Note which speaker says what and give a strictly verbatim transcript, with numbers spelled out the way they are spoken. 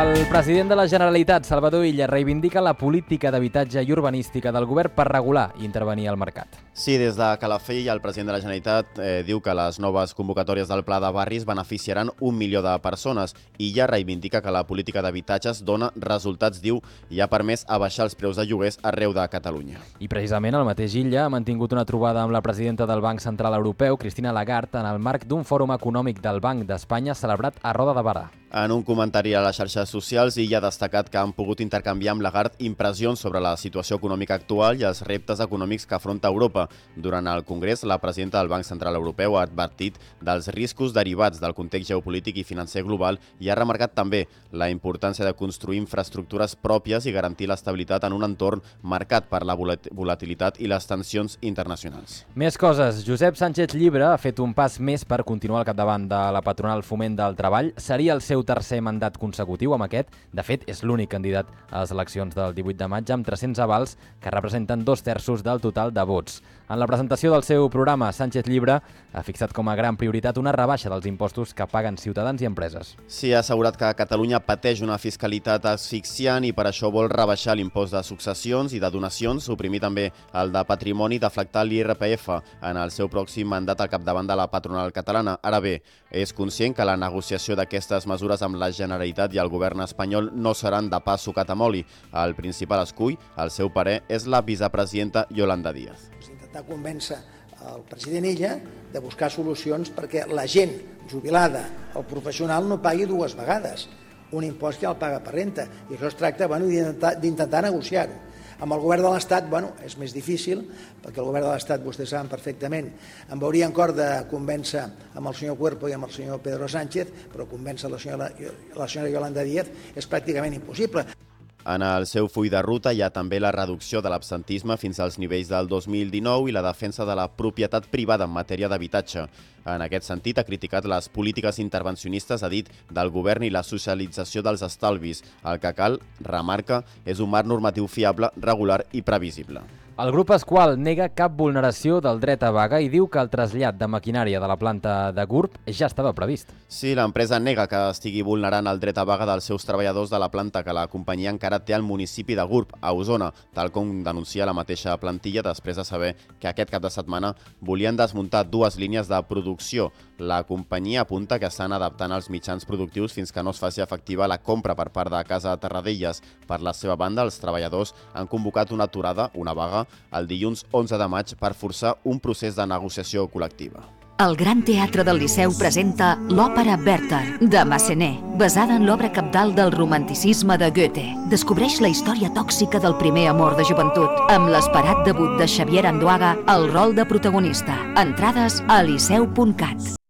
Speaker 1: El president de la Generalitat, Salvador Illa, reivindica la política d'habitatge i urbanística del govern per regular i intervenir al mercat.
Speaker 2: Sí, des de Calafell, el president de la Generalitat eh, diu que les noves convocatòries del Pla de Barris beneficiaran un milió de persones. Illa reivindica que la política d'habitatges dona resultats, diu, i ha permès abaixar els preus de lloguers arreu de Catalunya.
Speaker 1: I precisament el mateix Illa ha mantingut una trobada amb la presidenta del Banc Central Europeu, Christine Lagarde, en el marc d'un fòrum econòmic del Banc d'Espanya celebrat a Roda de Barà.
Speaker 2: En un comentari a les xarxes socials, Illa ha destacat que han pogut intercanviar amb Lagarde impressions sobre la situació econòmica actual i els reptes econòmics que afronta Europa. Durant el Congrés, la presidenta del Banc Central Europeu ha advertit dels riscos derivats del context geopolític i financer global i ha remarcat també la importància de construir infraestructures pròpies i garantir l'estabilitat en un entorn marcat per la volatilitat i les tensions internacionals.
Speaker 1: Més coses. Josep Sánchez Llibre ha fet un pas més per continuar al capdavant de la patronal Foment del Treball. Seria el seu tercer mandat consecutiu amb aquest. De fet, és l'únic candidat a les eleccions del divuit de maig amb tres-cents avals que representen dos terços del total de vots. En la presentació del seu programa, Sánchez Llibre ha fixat com a gran prioritat una rebaixa dels impostos que paguen ciutadans i empreses.
Speaker 2: Sí, ha assegurat que Catalunya pateix una fiscalitat asfixiant i per això vol rebaixar l'impost de successions i de donacions, suprimir també el de patrimoni i deflactar l'I R P F en el seu pròxim mandat al capdavant de la patronal catalana. Ara bé, és conscient que la negociació d'aquestes mesures amb la Generalitat i el govern espanyol no seran de pa sucat amb oli. El principal escull, al seu parer, és la vicepresidenta Yolanda Díaz.
Speaker 3: Intentar convèncer el president Illa de buscar solucions perquè la gent jubilada, el professional, no pagui dues vegades. Un impost ja el paga per renta i això es tracta bueno, d'intentar negociar-ho. Amb el govern de l'Estat bueno, és més difícil, perquè el govern de l'Estat, vostès saben perfectament, em veuria en cor de convèncer amb el senyor Cuerpo i amb el senyor Pedro Sánchez, però convèncer la senyora, la senyora Yolanda Díaz és pràcticament impossible.
Speaker 2: En el seu full de ruta hi ha també la reducció de l'absentisme fins als nivells del dos mil dinou i la defensa de la propietat privada en matèria d'habitatge. En aquest sentit, ha criticat les polítiques intervencionistes, ha dit, del govern i la socialització dels estalvis. El que cal, remarca, és un marc normatiu fiable, regular i previsible.
Speaker 1: El grup Esqual nega cap vulneració del dret a vaga i diu que el trasllat de maquinària de la planta de Gurb ja estava previst.
Speaker 2: Sí, l'empresa nega que estigui vulnerant el dret a vaga dels seus treballadors de la planta que la companyia encara té al municipi de Gurb, a Osona, tal com denuncia la mateixa plantilla després de saber que aquest cap de setmana volien desmuntar dues línies de producció. La companyia apunta que estan adaptant els mitjans productius fins que no es faci efectiva la compra per part de Casa Terradellas. Per la seva banda, els treballadors han convocat una aturada, una vaga, el dilluns onze de maig per forçar un procés de negociació col·lectiva.
Speaker 4: El Gran Teatre del Liceu presenta l'òpera Werther, de Massenet, basada en l'obra cabdal del romanticisme de Goethe. Descobreix la història tòxica del primer amor de joventut, amb l'esperat debut de Xavier Anduaga al rol de protagonista. Entrades a liceu punt cat.